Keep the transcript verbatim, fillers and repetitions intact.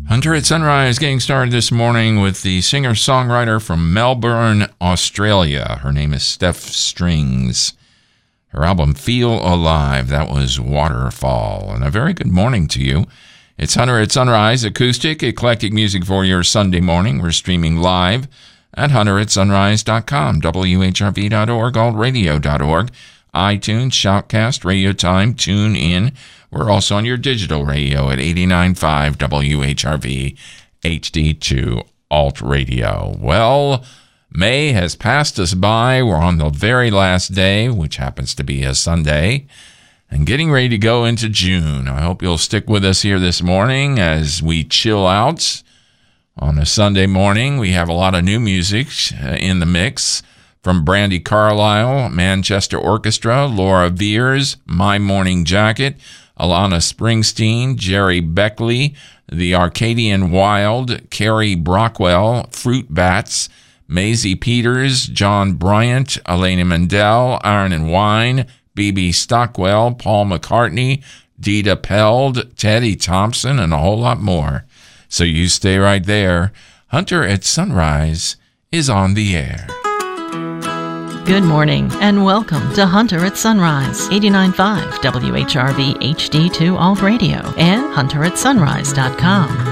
Hunter at Sunrise getting started this morning with the singer-songwriter from Melbourne, Australia. Her name is Steph Strings. Her album Feel Alive, that was Waterfall. And a very good morning to you. It's Hunter at Sunrise, acoustic, eclectic music for your Sunday morning. We're streaming live at hunter at sunrise dot com, W H R V dot org, alt radio dot org, iTunes, Shoutcast, Radio Time, Tune In. We're also on your digital radio at eighty-nine point five W H R V H D two Alt Radio. Well, May has passed us by. We're on the very last day, which happens to be a Sunday, and getting ready to go into June. I hope you'll stick with us here this morning as we chill out on a Sunday morning. We have a lot of new music in the mix from Brandi Carlile, Manchester Orchestra, Laura Veers, My Morning Jacket, Alana Springsteen, Jerry Beckley, The Arcadian Wild, Carrie Brockwell, Fruit Bats, Maisie Peters, John Bryant, Elena Mandel, Iron and Wine, B B Stockwell, Paul McCartney, Dita Peld, Teddy Thompson, and a whole lot more. So you stay right there. Hunter at Sunrise is on the air. Good morning and welcome to Hunter at Sunrise, eighty-nine point five W H R V H D two Alt Radio and hunter at sunrise dot com.